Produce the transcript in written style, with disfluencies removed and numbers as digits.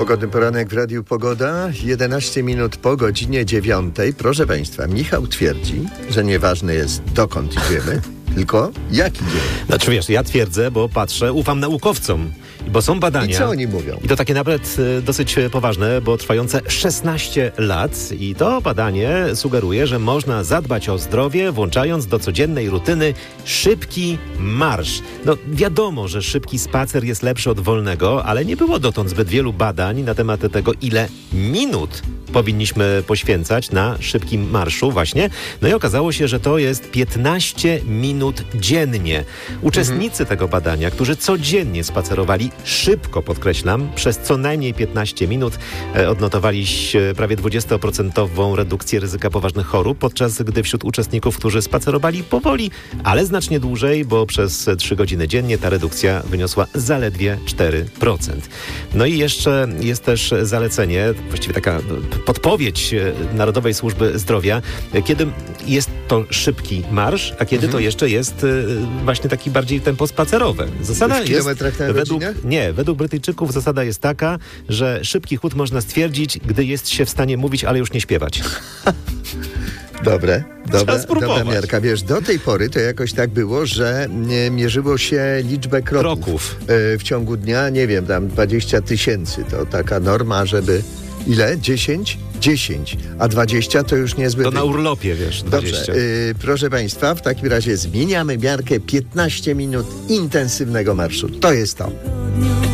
Pogodny poranek w Radiu Pogoda, 11 minut po godzinie 9. Proszę Państwa, Michał twierdzi, że nieważne jest dokąd idziemy, tylko jak idziemy. Znaczy wiesz, ja twierdzę, bo patrzę, ufam naukowcom, bo są badania. I co oni mówią? I to takie nawet dosyć poważne, bo trwające 16 lat. I to badanie sugeruje, że można zadbać o zdrowie, włączając do codziennej rutyny szybki marsz. No wiadomo, że szybki spacer jest lepszy od wolnego, ale nie było dotąd zbyt wielu badań na temat tego, ile minut powinniśmy poświęcać na szybkim marszu właśnie. No i okazało się, że to jest 15 minut dziennie. Uczestnicy tego badania, którzy codziennie spacerowali szybko, podkreślam, przez co najmniej 15 minut, odnotowali prawie 20% redukcję ryzyka poważnych chorób, podczas gdy wśród uczestników, którzy spacerowali powoli, ale znacznie dłużej, bo przez 3 godziny dziennie ta redukcja wyniosła zaledwie 4%. No i jeszcze jest też zalecenie, właściwie taka podpowiedź Narodowej Służby Zdrowia, kiedy jest to szybki marsz, a kiedy to jeszcze jest właśnie taki bardziej tempo spacerowe. Zasada w kilometrach na godzinę? Według Brytyjczyków zasada jest taka, że szybki chód można stwierdzić, gdy jest się w stanie mówić, ale już nie śpiewać. Dobra spróbować. miarka. Wiesz, do tej pory to jakoś tak było, że mierzyło się liczbę kroków. W ciągu dnia, nie wiem, tam 20 000. To taka norma, żeby... Ile? 10? 10. A 20 to już niezbyt... To na urlopie, wiesz, 20. Dobrze, proszę Państwa, w takim razie zmieniamy miarkę 15 minut intensywnego marszu. To jest to.